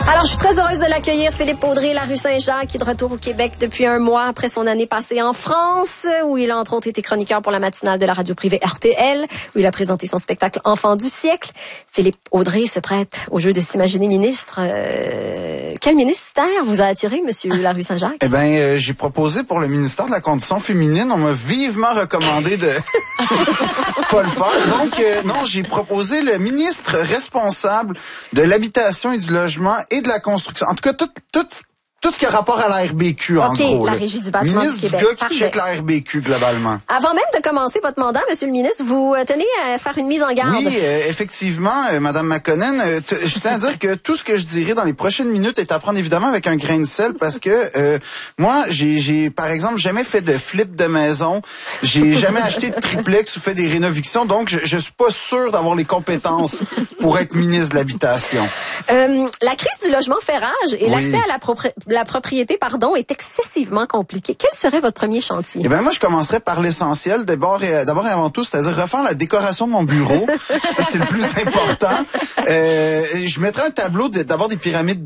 Alors, je suis très heureuse de l'accueillir, Philippe Audrey, la rue Saint-Jacques, qui est de retour au Québec depuis un mois après son année passée en France, où il a entre autres été chroniqueur pour la matinale de la radio privée RTL, où il a présenté son spectacle Enfant du siècle. Philippe Audrey se prête au jeu de s'imaginer ministre. Quel ministère vous a attiré, monsieur la rue Saint-Jacques? Eh bien, j'ai proposé pour le ministère de la Condition féminine. On m'a vivement recommandé de pas le faire. Donc, non, j'ai proposé le ministre responsable de l'habitation et du logement et de la construction. En tout cas, tout ce qui a rapport à la RBQ, en gros. OK, la régie du bâtiment ministre du Québec. Ministre du gars qui check la RBQ, globalement. Avant même de commencer votre mandat, monsieur le ministre, vous tenez à faire une mise en garde. Oui, effectivement, madame McConnell, je tiens à dire que tout ce que je dirai dans les prochaines minutes est à prendre évidemment avec un grain de sel parce que moi, j'ai par exemple jamais fait de flip de maison, j'ai jamais acheté de triplex ou fait des rénovictions, donc je suis pas sûr d'avoir les compétences pour être ministre de l'habitation. La crise du logement fait rage et l'accès à la propriété, est excessivement compliqué. Quel serait votre premier chantier? Eh ben moi, je commencerais par l'essentiel, d'abord et avant tout, c'est-à-dire refaire la décoration de mon bureau. Ça, c'est le plus important. Je mettrais un tableau d'abord des pyramides